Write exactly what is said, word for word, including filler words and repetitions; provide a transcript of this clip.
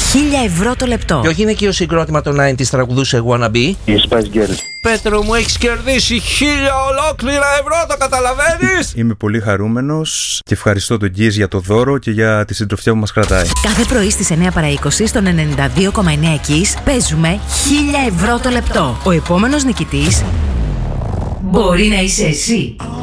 χίλια ευρώ το λεπτό. Ποιο γυναικείο συγκρότημα των ενενήντα τραγουδούσε Wanna Be? Η Spice Girls. Πέτρο μου, έχεις κερδίσει χίλια ολόκληρα ευρώ, το καταλαβαίνεις? Είμαι πολύ χαρούμενος και ευχαριστώ τον Γκίζ για το δώρο και για τη συντροφιά που μας κρατάει. Κάθε πρωί στις εννιά παρά είκοσι στον ενενήντα δύο κόμμα εννιά Kiss παίζουμε χίλια ευρώ το λεπτό. Ο επόμενος νικητής μπορεί να είσαι εσύ.